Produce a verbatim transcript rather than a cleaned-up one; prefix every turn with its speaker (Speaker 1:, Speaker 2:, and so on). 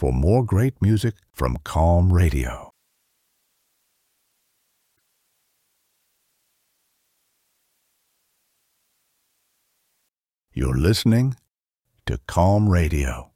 Speaker 1: for more great music from Calm Radio. You're listening to Calm Radio.